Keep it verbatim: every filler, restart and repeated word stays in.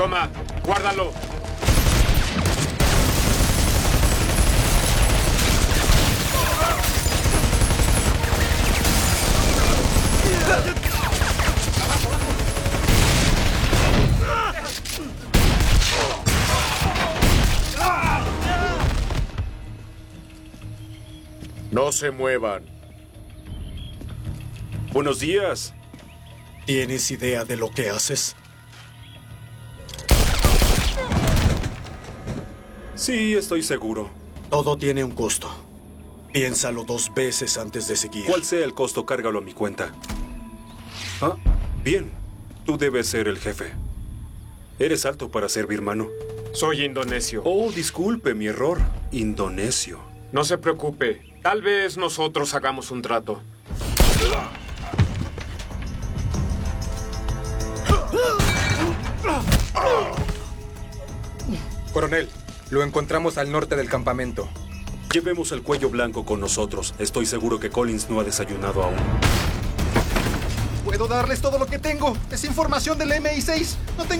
Toma, guárdalo. No se muevan. Buenos días. ¿Tienes idea de lo que haces? Sí, estoy seguro. Todo tiene un costo. Piénsalo dos veces antes de seguir. Cual sea el costo, cárgalo a mi cuenta. Ah, bien. Tú debes ser el jefe. Eres alto para ser birmano. Soy indonesio. Oh, disculpe, mi error. Indonesio. No se preocupe. Tal vez nosotros hagamos un trato. Coronel, lo encontramos al norte del campamento. Llevemos el cuello blanco con nosotros. Estoy seguro que Collins no ha desayunado aún. Puedo darles todo lo que tengo. Es información del M I seis. No tengo